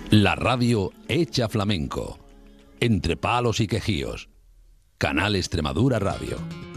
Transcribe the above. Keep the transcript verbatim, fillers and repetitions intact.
La radio hecha flamenco. Entre palos y quejíos. Canal Extremadura Radio.